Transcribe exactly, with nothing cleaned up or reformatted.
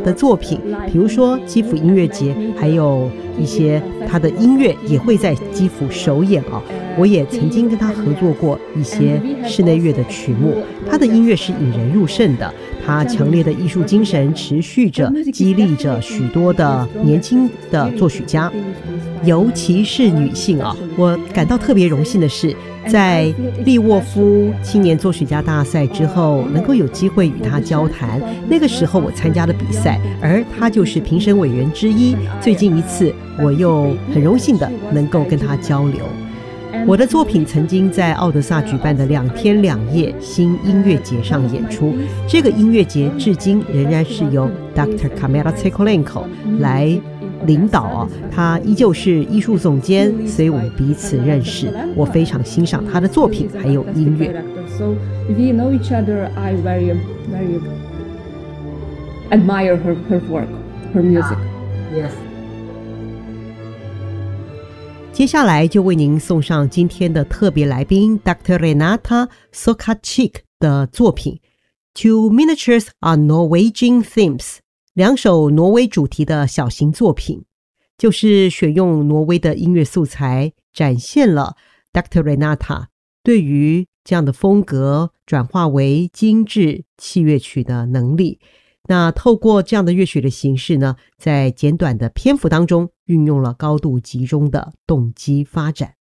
的作品，比如说基辅音乐节，还有一些他的音乐也会在基辅首演啊。我也曾经跟他合作过一些室内乐的曲目，他的音乐是引人入胜的，他强烈的艺术精神持续着激励着许多的年轻的作曲家，尤其是女性啊。我感到特别荣幸的是，在利沃夫青年作曲家大赛之后，能够有机会与他交谈。那个时候我参加了比赛，而他就是评审委员之一。最近一次我又很荣幸的能够跟他交流。我的作品曾经在奥德萨举办的两天两夜新音乐节上演出，这个音乐节至今仍然是由 Doctor Kamila Tsekolenko 来领导啊，他依旧是艺术总监，所以我们彼此认识。我非常欣赏他的作品还有音乐。 So we know each other. I very, very admire her, her work, her music. Yes. 接下来就为您送上今天的特别来宾 Doctor Renata Sokacik 的作品 Two Miniatures on Norwegian Themes， 两首挪威主题的小型作品，就是选用挪威的音乐素材，展现了 Doctor Renata 对于这样的风格转化为精致器乐曲的能力。那透过这样的乐曲的形式呢，在简短的篇幅当中运用了高度集中的动机发展。